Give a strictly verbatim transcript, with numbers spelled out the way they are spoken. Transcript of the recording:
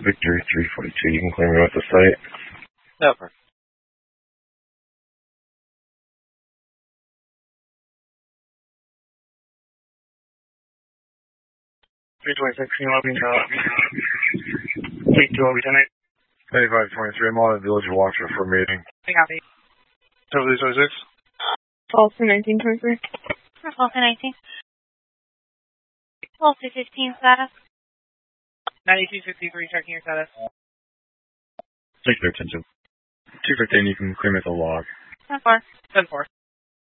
Victor three forty-two, you can clear me with the site. Over. three twenty-six, can you let me know? eight two, ten eight. eighty-five twenty-three, I'm on the Village Watcher for a meeting. I got it. W twenty-six. Tulsa nineteen twenty-three. Tulsa nineteen. Tulsa fifteen status. ninety-two fifty-three, checking your status. Take their attention. two fifteen, you can clear me with the log. ten four. ten four.